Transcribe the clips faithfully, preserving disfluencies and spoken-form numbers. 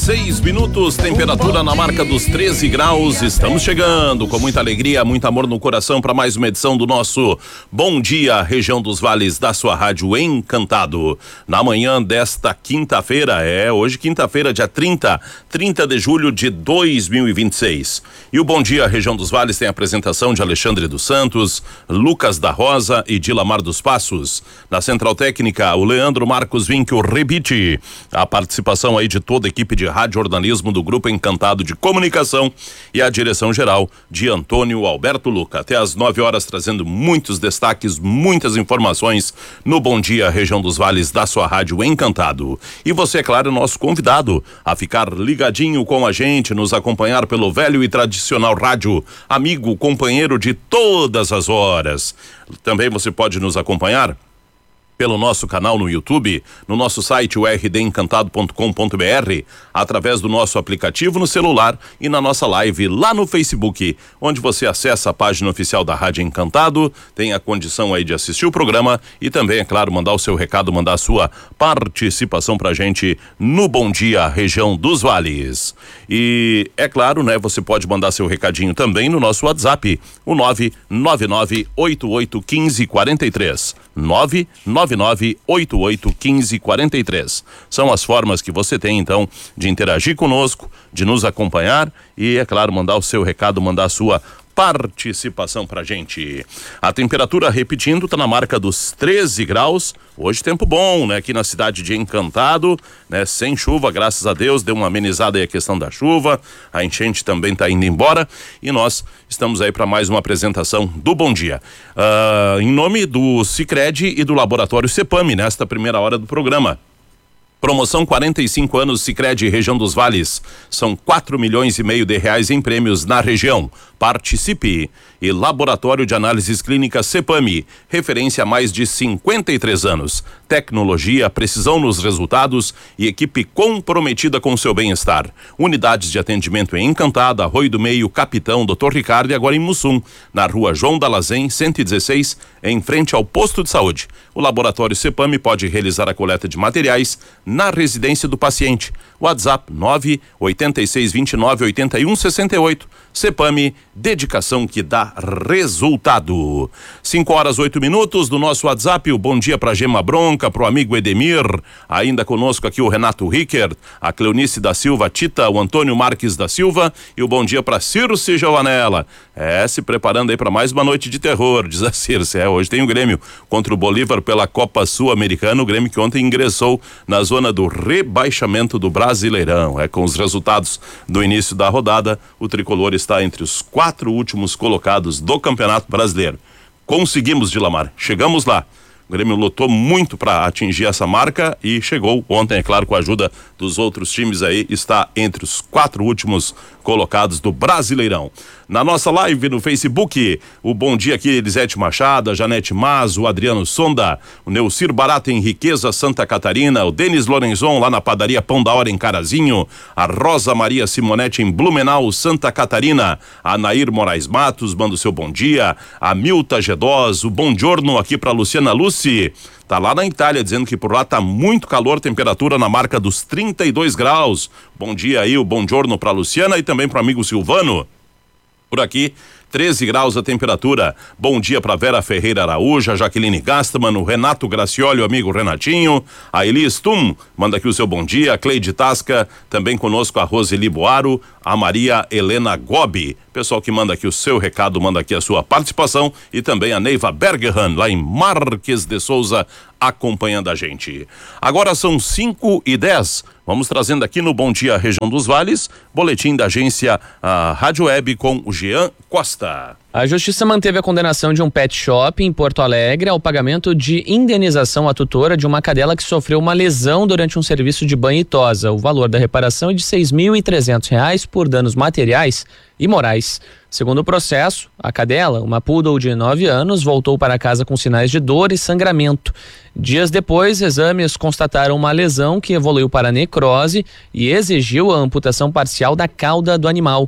seis minutos, temperatura na marca dos treze graus. Estamos chegando com muita alegria, muito amor no coração para mais uma edição do nosso Bom Dia, região dos vales, da sua rádio Encantado. Na manhã desta quinta-feira, é hoje quinta-feira, dia trinta, trinta de julho de dois mil e vinte e seis. E o Bom Dia, região dos vales, tem a apresentação de Alexandre dos Santos, Lucas da Rosa e Dilamar dos Passos. Na central técnica, o Leandro Marcos Vinck, o Rebite. A participação aí de toda a equipe de rádio jornalismo do Grupo Encantado de Comunicação e a direção geral de Antônio Alberto Luca. Até às nove horas, trazendo muitos destaques, muitas informações no Bom Dia, região dos vales, da sua rádio Encantado. E você, é claro, nosso convidado a ficar ligadinho com a gente, nos acompanhar pelo velho e tradicional rádio, amigo, companheiro de todas as horas. Também você pode nos acompanhar pelo nosso canal no YouTube, no nosso site o r d encantado ponto com ponto b r, através do nosso aplicativo no celular e na nossa live lá no Facebook, onde você acessa a página oficial da Rádio Encantado, tem a condição aí de assistir o programa e também, é claro, mandar o seu recado, mandar a sua participação pra gente no Bom Dia, região dos vales. E é claro, né, você pode mandar seu recadinho também no nosso WhatsApp, o nove nove nove oito oito um cinco quatro três. nove nove nove oito oito um cinco quatro três. São as formas que você tem, então, de interagir conosco, de nos acompanhar e, é claro, mandar o seu recado, mandar a sua participação pra gente. A temperatura, repetindo, tá na marca dos treze graus. Hoje tempo bom, né? Aqui na cidade de Encantado, né? Sem chuva, graças a Deus, deu uma amenizada aí a questão da chuva. A enchente também tá indo embora e nós estamos aí para mais uma apresentação do Bom Dia. Uh, em nome do Sicredi e do Laboratório Cepame, nesta primeira hora do programa. Promoção quarenta e cinco anos Sicredi, região dos vales. São quatro milhões e meio de reais em prêmios na região. Participe. E Laboratório de Análises Clínicas Cepame, referência há mais de cinquenta e três anos. Tecnologia, precisão nos resultados e equipe comprometida com o seu bem-estar. Unidades de atendimento em Encantado, Arroio do Meio, Capitão, doutor Ricardo e agora em Mussum, na rua João Dalazen, cento e dezesseis, em frente ao posto de saúde. O Laboratório Cepame pode realizar a coleta de materiais na residência do paciente. WhatsApp nove oito seis dois nove oito um seis oito. Cepame, dedicação que dá resultado. cinco horas oito minutos do nosso WhatsApp. O bom dia para Gema Bronca, pro amigo Edemir. Ainda conosco aqui o Renato Rickert, a Cleonice da Silva Tita, o Antônio Marques da Silva e o bom dia para Circe Giovanella. É, se preparando aí para mais uma noite de terror, diz a Circe. É, hoje tem o Grêmio contra o Bolívar pela Copa Sul-Americana. O Grêmio que ontem ingressou na zona do rebaixamento do Brasileirão. É, com os resultados do início da rodada, o tricolor está entre os quatro últimos colocados do Campeonato Brasileiro. Conseguimos, Dilamar, chegamos lá. O Grêmio lutou muito para atingir essa marca e chegou ontem, é claro, com a ajuda dos outros times aí, está entre os quatro últimos colocados do Brasileirão. Na nossa live no Facebook, o bom dia aqui, Elisete Machado, a Janete Mas, o Adriano Sonda, o Neucir Barata em Riqueza, Santa Catarina, o Denis Lorenzon lá na padaria Pão da Hora em Carazinho, a Rosa Maria Simonetti em Blumenau, Santa Catarina, a Nair Moraes Matos, manda o seu bom dia, a Milta Gedós, o bom giorno aqui para Luciana Luci, tá lá na Itália, dizendo que por lá tá muito calor, temperatura na marca dos trinta e dois graus. Bom dia aí, o bom giorno para Luciana e também para o amigo Silvano. Por aqui, treze graus a temperatura. Bom dia para Vera Ferreira Araújo, a Jaqueline Gastman, o Renato Gracioli, o amigo Renatinho, a Elis Tum, manda aqui o seu bom dia, a Cleide Tasca, também conosco a Roseli Boaro, a Maria Helena Gobi. Pessoal que manda aqui o seu recado, manda aqui a sua participação e também a Neiva Bergerhan, lá em Marques de Souza, acompanhando a gente. Agora são cinco e dez. Vamos trazendo aqui no Bom Dia Região dos Vales, boletim da agência a Rádio Web com o Jean Costa. A Justiça manteve a condenação de um pet shop em Porto Alegre ao pagamento de indenização à tutora de uma cadela que sofreu uma lesão durante um serviço de banho e tosa. O valor da reparação é de seis mil e trezentos reais por danos materiais e morais. Segundo o processo, a cadela, uma poodle de nove anos, voltou para casa com sinais de dor e sangramento. Dias depois, exames constataram uma lesão que evoluiu para necrose e exigiu a amputação parcial da cauda do animal.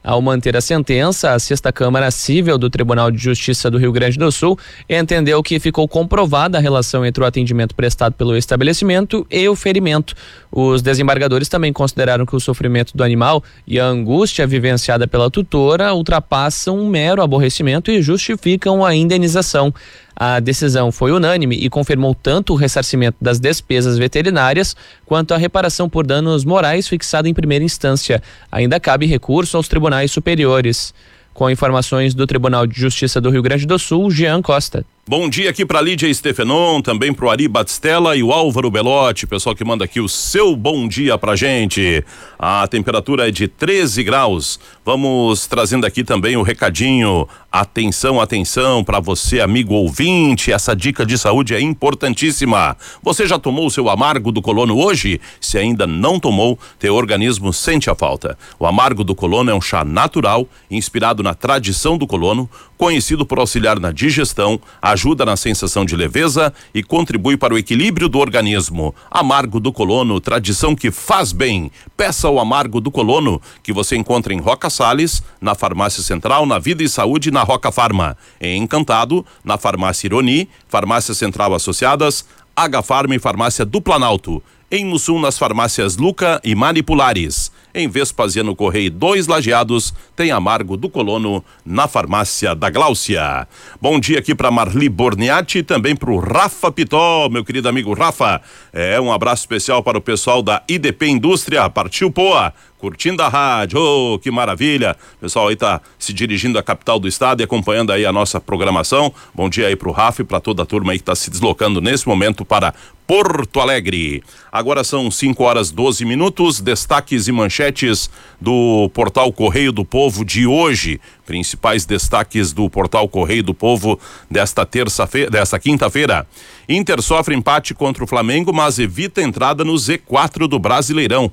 Ao manter a sentença, a sexta Câmara Cível do Tribunal de Justiça do Rio Grande do Sul entendeu que ficou comprovada a relação entre o atendimento prestado pelo estabelecimento e o ferimento. Os desembargadores também consideraram que o sofrimento do animal e a angústia vivenciada pela tutora ultrapassam um mero aborrecimento e justificam a indenização. A decisão foi unânime e confirmou tanto o ressarcimento das despesas veterinárias quanto a reparação por danos morais fixada em primeira instância. Ainda cabe recurso aos tribunais superiores. Com informações do Tribunal de Justiça do Rio Grande do Sul, Jean Costa. Bom dia aqui para Lídia Stefenon, também pro Ari Batistella e o Álvaro Belotti, pessoal que manda aqui o seu bom dia pra gente. A temperatura é de treze graus. Vamos trazendo aqui também o recadinho. Atenção, atenção para você, amigo ouvinte, essa dica de saúde é importantíssima. Você já tomou o seu amargo do colono hoje? Se ainda não tomou, teu organismo sente a falta. O amargo do colono é um chá natural, inspirado na tradição do colono, conhecido por auxiliar na digestão, ajuda na sensação de leveza e contribui para o equilíbrio do organismo. Amargo do Colono, tradição que faz bem. Peça o Amargo do Colono, que você encontra em Roca Salles, na Farmácia Central, na Vida e Saúde, na Roca Farma. Em Encantado, na Farmácia Ironi, Farmácia Central Associadas, H-Farma e Farmácia do Planalto. Em Mussum, nas farmácias Luca e Manipulares. Em Vespasiano Correia dois Lajeados, tem Amargo do Colono na farmácia da Gláucia. Bom dia aqui para Marli Borniati e também para o Rafa Pitó, meu querido amigo Rafa. É um abraço especial para o pessoal da I D P Indústria, partiu Poa, curtindo a rádio, oh, que maravilha. O pessoal aí tá se dirigindo à capital do estado e acompanhando aí a nossa programação. Bom dia aí pro Rafa e para toda a turma aí que tá se deslocando nesse momento para Porto Alegre. Agora são cinco horas doze minutos, destaques e manchetes do portal Correio do Povo de hoje. Principais destaques do portal Correio do Povo desta terça-feira, desta quinta-feira. Inter sofre empate contra o Flamengo, mas evita entrada no Z quatro do Brasileirão.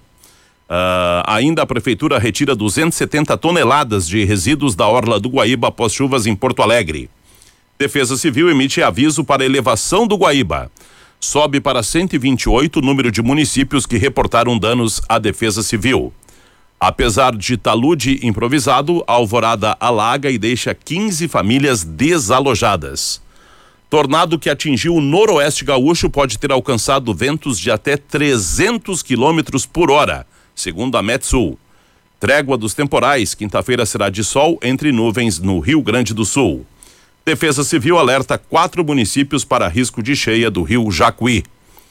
Uh, ainda a prefeitura retira duzentas e setenta toneladas de resíduos da orla do Guaíba após chuvas em Porto Alegre. Defesa Civil emite aviso para elevação do Guaíba. Sobe para cento e vinte e oito o número de municípios que reportaram danos à Defesa Civil. Apesar de talude improvisado, a Alvorada alaga e deixa quinze famílias desalojadas. Tornado que atingiu o noroeste gaúcho pode ter alcançado ventos de até trezentos quilômetros por hora, segundo a Metsul. Trégua dos temporais, quinta-feira será de sol entre nuvens no Rio Grande do Sul. Defesa Civil alerta quatro municípios para risco de cheia do rio Jacuí.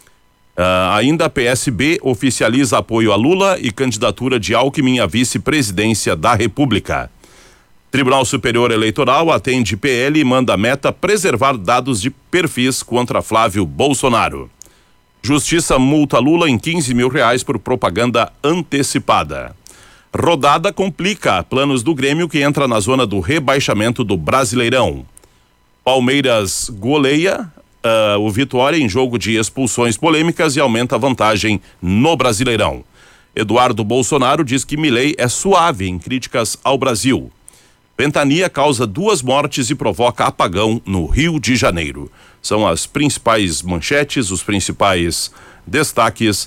Uh, ainda a P S B oficializa apoio a Lula e candidatura de Alckmin à vice-presidência da República. Tribunal Superior Eleitoral atende P L e manda meta preservar dados de perfis contra Flávio Bolsonaro. Justiça multa Lula em quinze mil reais por propaganda antecipada. Rodada complica planos do Grêmio que entra na zona do rebaixamento do Brasileirão. Palmeiras goleia uh, o Vitória em jogo de expulsões polêmicas e aumenta a vantagem no Brasileirão. Eduardo Bolsonaro diz que Milei é suave em críticas ao Brasil. Ventania causa duas mortes e provoca apagão no Rio de Janeiro. São as principais manchetes, os principais destaques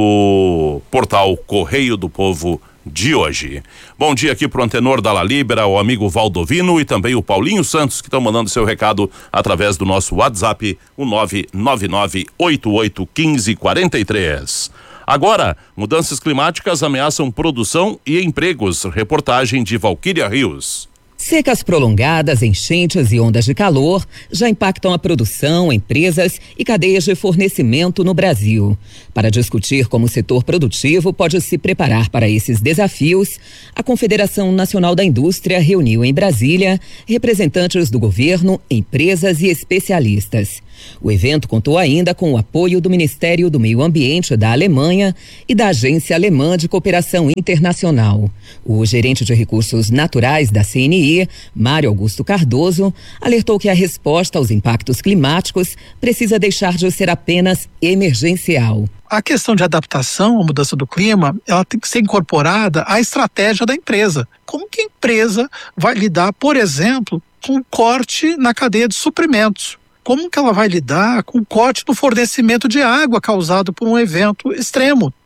do portal Correio do Povo de hoje. Bom dia aqui pro antenor da La Libera, o amigo Valdovino e também o Paulinho Santos, que estão mandando seu recado através do nosso WhatsApp, o nove nove nove oito oito um cinco quatro três. Agora, mudanças climáticas ameaçam produção e empregos. Reportagem de Valquíria Rios. Secas prolongadas, enchentes e ondas de calor já impactam a produção, empresas e cadeias de fornecimento no Brasil. Para discutir como o setor produtivo pode se preparar para esses desafios, a Confederação Nacional da Indústria reuniu em Brasília representantes do governo, empresas e especialistas. O evento contou ainda com o apoio do Ministério do Meio Ambiente da Alemanha e da Agência Alemã de Cooperação Internacional. O gerente de recursos naturais da C N I, Mário Augusto Cardoso, alertou que a resposta aos impactos climáticos precisa deixar de ser apenas emergencial. A questão de adaptação à mudança do clima, ela tem que ser incorporada à estratégia da empresa. Como que a empresa vai lidar, por exemplo, com o corte na cadeia de suprimentos? Como que ela vai lidar com o corte no fornecimento de água causado por um evento extremo?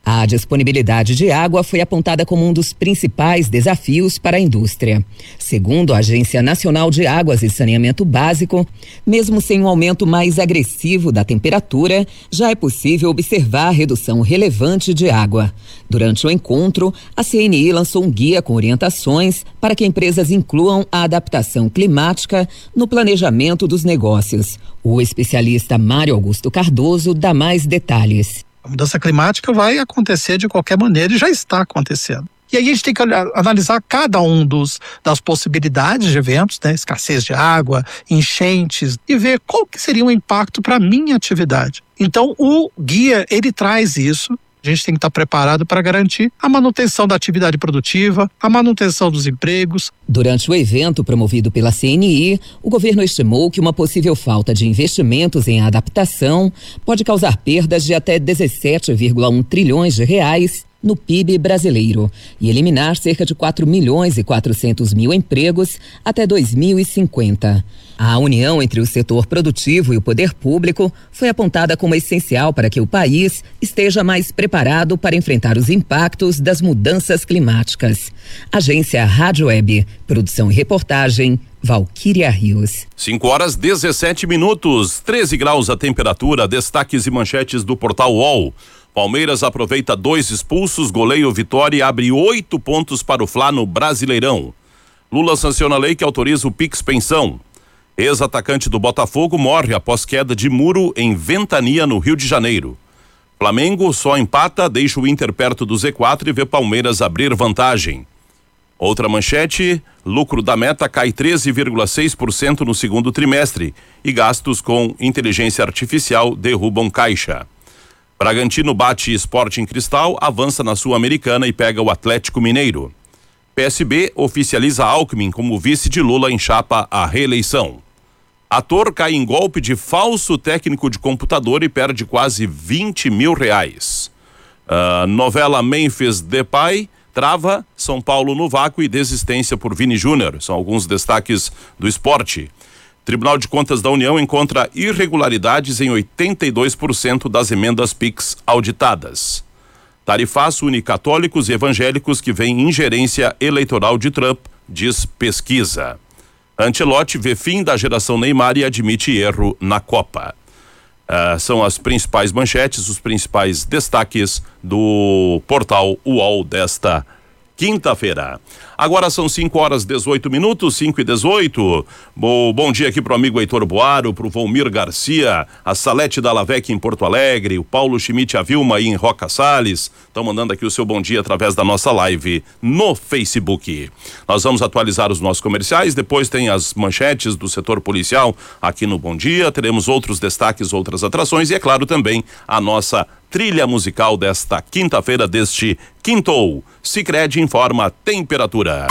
A disponibilidade de água foi apontada como um dos principais desafios para a indústria. Segundo a Agência Nacional de Águas e Saneamento Básico, mesmo sem um aumento mais agressivo da temperatura, já é possível observar redução relevante de água. Durante o encontro, a C N I lançou um guia com orientações para que empresas incluam a adaptação climática no planejamento dos negócios. O especialista Mário Augusto Cardoso dá mais detalhes. A mudança climática vai acontecer de qualquer maneira e já está acontecendo. E aí a gente tem que olhar, analisar cada um dos das possibilidades de eventos, né? Escassez de água, enchentes, e ver qual que seria o impacto para a minha atividade. Então o guia, ele traz isso. A gente tem que estar preparado para garantir a manutenção da atividade produtiva, a manutenção dos empregos. Durante o evento promovido pela C N I, o governo estimou que uma possível falta de investimentos em adaptação pode causar perdas de até dezessete vírgula um trilhões de reais no P I B brasileiro e eliminar cerca de quatro milhões e quatrocentos mil empregos até dois mil e cinquenta. A união entre o setor produtivo e o poder público foi apontada como essencial para que o país esteja mais preparado para enfrentar os impactos das mudanças climáticas. Agência Rádio Web, produção e reportagem, Valquíria Rios. cinco horas dezessete minutos, treze graus a temperatura, destaques e manchetes do portal U O L. Palmeiras aproveita dois expulsos, goleio Vitória e abre oito pontos para o Fla no Brasileirão. Lula sanciona a lei que autoriza o Pix Pensão. Ex-atacante do Botafogo morre após queda de muro em Ventania, no Rio de Janeiro. Flamengo só empata, deixa o Inter perto do Z quatro e vê Palmeiras abrir vantagem. Outra manchete, lucro da Meta cai treze vírgula seis por cento no segundo trimestre e gastos com inteligência artificial derrubam caixa. Bragantino bate Sporting Cristal, avança na Sul-Americana e pega o Atlético Mineiro. P S B oficializa Alckmin como vice de Lula em chapa à reeleição. Ator cai em golpe de falso técnico de computador e perde quase vinte mil reais. Uh, novela Memphis Depay trava São Paulo no vácuo e desistência por Vini Júnior. São alguns destaques do esporte. Tribunal de Contas da União encontra irregularidades em oitenta e dois por cento das emendas Pix auditadas. Tarifaço une católicos e evangélicos que veem ingerência eleitoral de Trump, diz pesquisa. Ancelotti vê fim da geração Neymar e admite erro na Copa. Uh, são as principais manchetes, os principais destaques do portal U O L desta quinta-feira. Agora são cinco horas dezoito minutos, cinco e dezoito. Bom, bom dia aqui pro amigo Heitor Boaro, pro Volmir Garcia, a Salete da Lavec em Porto Alegre, o Paulo Schmidt, a Vilma aí em Roca Salles. Estão mandando aqui o seu bom dia através da nossa live no Facebook. Nós vamos atualizar os nossos comerciais, depois tem as manchetes do setor policial aqui no Bom Dia, teremos outros destaques, outras atrações e é claro também a nossa trilha musical desta quinta-feira, deste quintou. Sicredi informa a temperatura.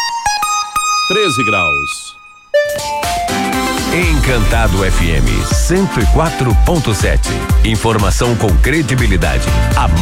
treze graus. Encantado F M cento e quatro ponto sete. Informação com credibilidade. A